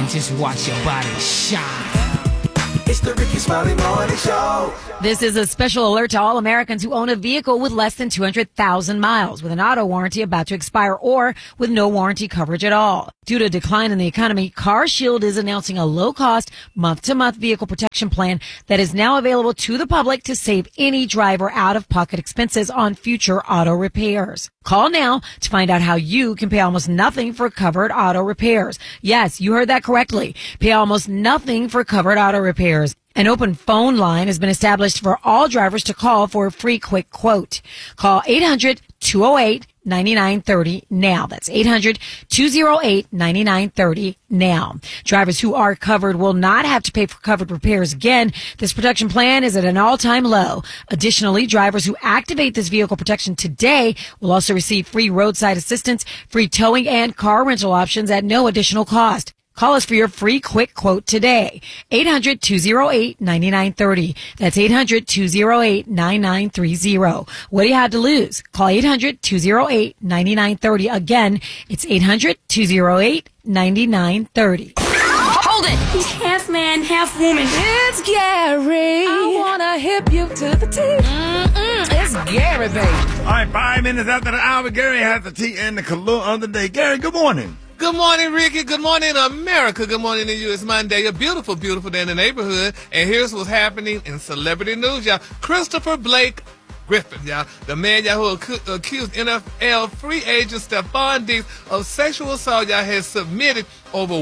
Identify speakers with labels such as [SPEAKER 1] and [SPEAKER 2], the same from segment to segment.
[SPEAKER 1] and just watch your body shine.
[SPEAKER 2] It's the Ricky Smiley Morning Show.
[SPEAKER 3] This is a special alert to all Americans who own a vehicle with less than 200,000 miles, with an auto warranty about to expire or with no warranty coverage at all. Due to a decline in the economy, CarShield is announcing a low-cost, month-to-month vehicle protection plan that is now available to the public to save any driver out-of-pocket expenses on future auto repairs. Call now to find out how you can pay almost nothing for covered auto repairs. Yes, you heard that correctly. Pay almost nothing for covered auto repairs. An open phone line has been established for all drivers to call for a free quick quote. Call 800-208-9930 now. That's 800-208-9930 now. Drivers who are covered will not have to pay for covered repairs again. This protection plan is at an all-time low. Additionally, drivers who activate this vehicle protection today will also receive free roadside assistance, free towing, and car rental options at no additional cost. Call us for your free quick quote today. 800-208-9930. That's 800-208-9930. What do you have to lose? Call 800-208-9930. Again, it's 800-208-9930.
[SPEAKER 4] Hold it! He's half man, half woman.
[SPEAKER 1] It's Gary. I wanna hip you to the T. It's Gary, baby.
[SPEAKER 5] All right, 5 minutes after the hour, Gary has the tea and the color of the day. Gary, good morning.
[SPEAKER 6] Good morning, Ricky. Good morning, America. Good morning to you. It's Monday, a beautiful, beautiful day in the neighborhood. And here's what's happening in celebrity news, y'all. Christopher Blake Griffin, y'all. The man, y'all, who accused NFL free agent Stephon Diggs of sexual assault, y'all, has submitted over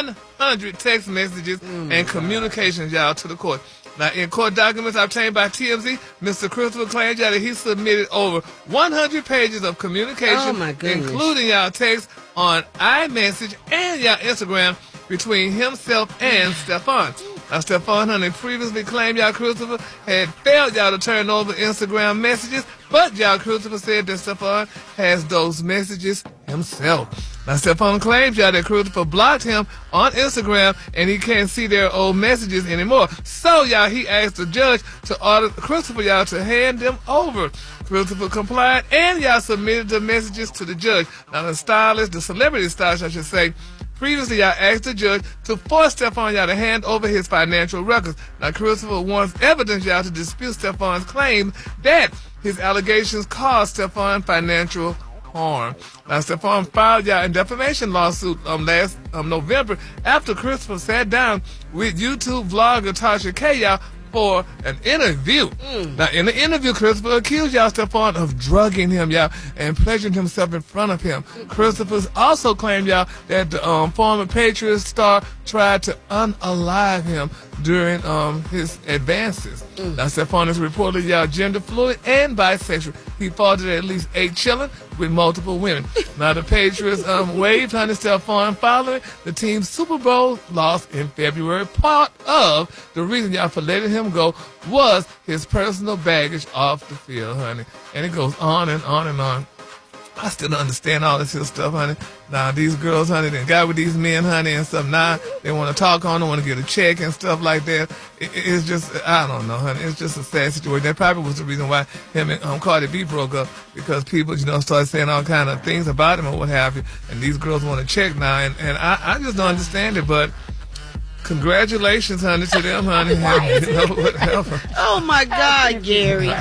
[SPEAKER 6] 100 text messages and communications, y'all, to the court. Now, in court documents obtained by TMZ, Mr. Christopher claims that he submitted over 100 pages of communication, including y'all text on iMessage and y'all Instagram between himself and Stephon. Now, Stephon, honey, previously claimed y'all Christopher had failed y'all to turn over Instagram messages, but y'all Christopher said that Stephon has those messages himself. Now, Stephon claims y'all that Christopher blocked him on Instagram and he can't see their old messages anymore. So, y'all, he asked the judge to order Christopher, y'all, to hand them over. Christopher complied and y'all submitted the messages to the judge. Now, the celebrity stylist, I should say, previously, y'all asked the judge to force Stephon, y'all, to hand over his financial records. Now, Christopher wants evidence, y'all, to dispute Stephon's claim that his allegations caused Stephon financial harm. Now, Stephon filed y'all a defamation lawsuit last November after Christopher sat down with YouTube vlogger Tasha K, y'all, for an interview. Now, in the interview, Christopher accused y'all Stephon of drugging him, y'all, and pleasuring himself in front of him. Christopher also claimed, y'all, that the former Patriots star tried to unalive him during his advances. Now, Stephon is reportedly, y'all, gender fluid and bisexual. He fathered at least 8 children with multiple women. Now, the Patriots waived honey Stephon following the team's Super Bowl loss in February. Part of the reason, y'all, for letting him go was his personal baggage off the field, honey. And it goes on and on and on. I still don't understand all this here stuff, honey. Now, these girls, honey, they got with these men, honey, and stuff. Now, they want to talk on them, want to get a check and stuff like that. It's just, I don't know, honey. It's just a sad situation. That probably was the reason why him and Cardi B broke up, because people, you know, started saying all kind of things about him or what have you. And these girls want to check now. And I just don't understand it, but congratulations, honey, to them, honey. You know, whatever.
[SPEAKER 7] Oh, my God, Gary.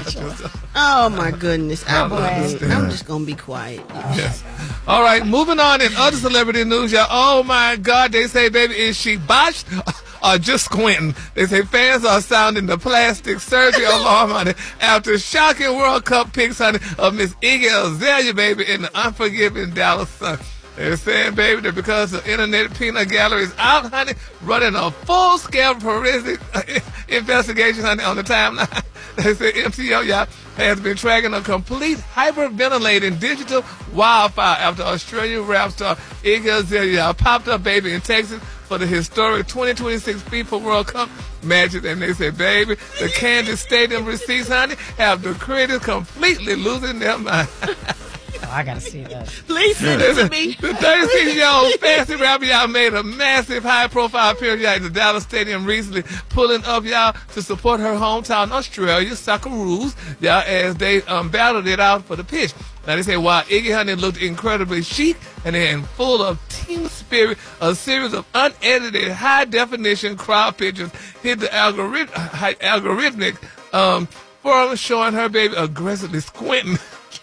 [SPEAKER 7] Oh, my goodness. I'm just going to be quiet.
[SPEAKER 6] Yes. All right, moving on in other celebrity news, y'all. Oh, my God, they say, baby, is she botched or just squinting? They say fans are sounding the plastic surgery alarm, honey, after shocking World Cup pics, honey, of Miss Iggy Azalea, baby, in the unforgiving Dallas Sun. They're saying, baby, that because the Internet Peanut Gallery is out, honey, running a full-scale forensic investigation, honey, on the timeline. They say MTO, y'all, has been tracking a complete hyperventilating digital wildfire after Australian rap star Iggy Azalea popped up, baby, in Texas for the historic 2026 FIFA World Cup matches. And they said, baby, the Kansas Stadium receipts, honey, have the critics completely losing their mind.
[SPEAKER 3] Oh, I gotta see that.
[SPEAKER 7] Please send it to me.
[SPEAKER 6] The 36-year-old fancy rapper, y'all, made a massive high-profile appearance, y'all, at the Dallas Stadium recently, pulling up, y'all, to support her hometown, Australia, Socceroos, y'all, as they battled it out for the pitch. Now they say while Iggy, honey, looked incredibly chic and full of team spirit, a series of unedited, high-definition crowd pictures hit the algorithmic forum showing her baby aggressively squinting.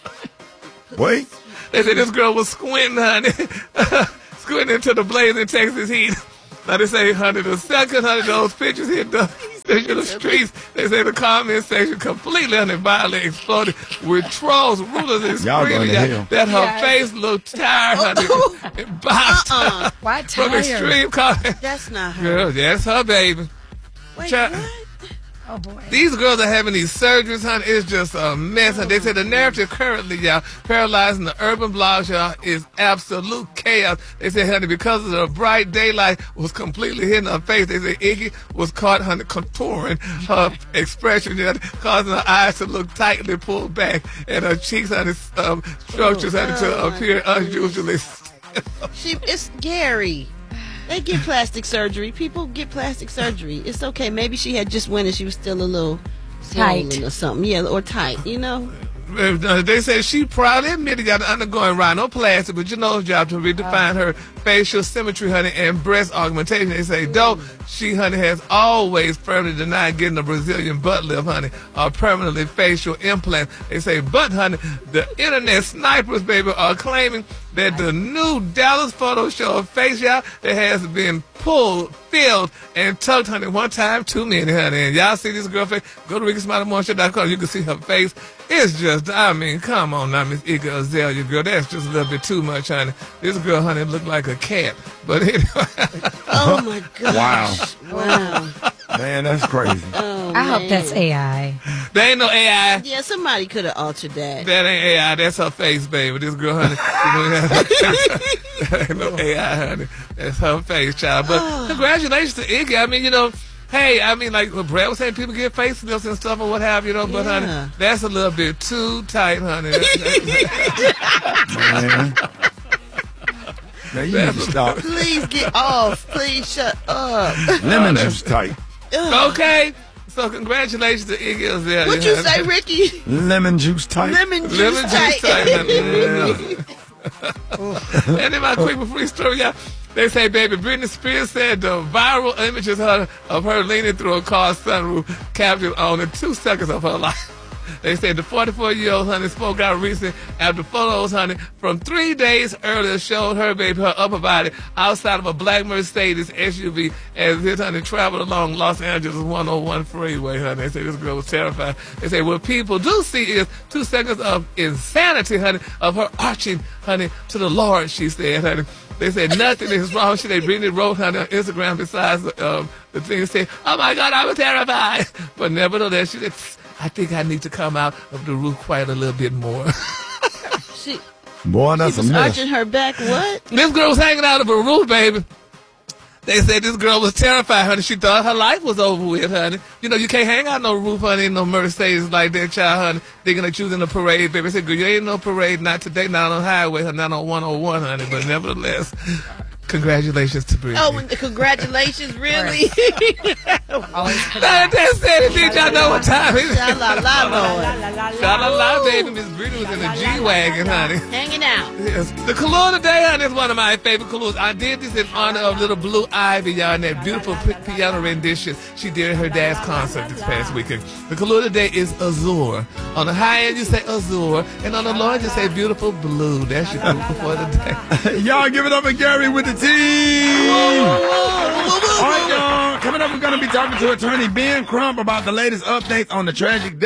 [SPEAKER 5] Wait.
[SPEAKER 6] They say this girl was squinting, honey, squinting into the blazing Texas heat. Now they say, honey, the second, honey, those pictures hit the streets, they say the comment section completely, honey, violently exploded with trolls, rulers, and screaming that her face looked tired, honey, and boxed
[SPEAKER 3] Why
[SPEAKER 6] from
[SPEAKER 3] tired?
[SPEAKER 6] extreme comment.
[SPEAKER 7] That's not her.
[SPEAKER 6] Girl, that's her baby.
[SPEAKER 7] Wait,
[SPEAKER 6] Child-
[SPEAKER 7] what?
[SPEAKER 3] Oh, boy.
[SPEAKER 6] These girls are having these surgeries, honey. It's just a mess. Honey. They say the narrative currently, y'all, paralyzing the urban blogs, y'all, is absolute chaos. They say, honey, because of the bright daylight was completely hitting her face. They say Iggy was caught, honey, contouring her expression, y'all, causing her eyes to look tightly pulled back, and her cheeks, honey, structures, honey, to appear unusually stiff.
[SPEAKER 7] It's Gary. They get plastic surgery. People get plastic surgery. It's okay. Maybe she had just went and she was still a little
[SPEAKER 3] Tight.
[SPEAKER 7] swollen or something. Yeah, or tight, you know.
[SPEAKER 6] They say she proudly admitted got undergoing rhinoplasty, but you know, job to redefine her facial symmetry, honey, and breast augmentation. They say, though she, honey, has always firmly denied getting a Brazilian butt lift, honey, or permanently facial implant. They say, but, honey, the internet snipers, baby, are claiming that the new Dallas photo show of face, y'all, that has been pulled, filled, and tucked, honey, one time too many, honey. And y'all see this girl face? Go to RickySmileyMorningshow.com. You can see her face. It's just, I mean, come on now, Miss Iggy Azalea, girl. That's just a little bit too much, honey. This girl, honey, looked like a cat. But anyway.
[SPEAKER 7] Oh, my gosh. Wow.
[SPEAKER 5] Man, that's crazy.
[SPEAKER 7] Oh,
[SPEAKER 3] I hope
[SPEAKER 7] man.
[SPEAKER 3] that's AI.
[SPEAKER 6] There ain't no AI.
[SPEAKER 7] Yeah, somebody could have altered that.
[SPEAKER 6] That ain't AI. That's her face, baby. This girl, honey. That ain't no AI, honey. That's her face, child. But congratulations to Iggy. I mean, you know, hey, I mean, like Brad was saying, people get facelifts and stuff or what have you, know. But, honey, that's a little bit too tight, honey.
[SPEAKER 5] Man. Now you need to stop.
[SPEAKER 7] Please get off. Please shut up.
[SPEAKER 5] Lemon juice tight.
[SPEAKER 6] Okay. So congratulations to Iggy Azalea.
[SPEAKER 7] What'd you say, Ricky?
[SPEAKER 5] Lemon juice tight.
[SPEAKER 7] Lemon juice
[SPEAKER 6] Lemon juice
[SPEAKER 7] tight.
[SPEAKER 6] And then my quick free story, y'all. They say, baby, Britney Spears said the viral images of her leaning through a car's sunroof captured only 2 seconds of her life. They said the 44-year-old, honey, spoke out recently after photos, honey, from 3 days earlier showed her, baby, her upper body outside of a black Mercedes SUV as this, honey, traveled along Los Angeles 101 freeway, honey. They say this girl was terrified. They say what people do see is 2 seconds of insanity, honey, of her arching, honey, to the Lord, she said, honey. They said nothing is wrong. They really wrote, honey, on Instagram besides the thing that said, oh, my God, I was terrified. But nevertheless, she said, I think I need to come out of the roof quite a little bit more.
[SPEAKER 5] Boy, that's
[SPEAKER 7] She
[SPEAKER 5] a
[SPEAKER 7] was
[SPEAKER 5] mess.
[SPEAKER 7] arching her back. What?
[SPEAKER 6] This girl was hanging out of a roof, baby. They said this girl was terrified, honey. She thought her life was over with, honey. You know, you can't hang out no roof, honey, in no Mercedes like that, child, honey. Thinking that you was in a parade, baby. I said, girl, you ain't no parade, not today, not on the highway, honey, not on 101, honey. But nevertheless, congratulations to Britney.
[SPEAKER 7] Oh, congratulations, really?
[SPEAKER 6] That's it. Did y'all know what time it is?
[SPEAKER 7] Sha-la-la, Lord.
[SPEAKER 6] Sha-la-la, baby. Miss Britney was in a G-Wagon, honey.
[SPEAKER 7] Hanging out.
[SPEAKER 6] Yes. The Kahlua today, honey, is one of my favorite Kahluas. I did this in honor of little Blue Ivy, y'all, in that beautiful piano rendition she did at her dad's concert this past weekend. The Kahlua today is Azure. On the high end, you say Azure, and on the low end, you say beautiful blue. That's your Kahlua for the day.
[SPEAKER 5] Y'all give it up for Gary with the team. All right, y'all. Coming up, we're going to be talking to attorney Ben Crump about the latest updates on the tragic death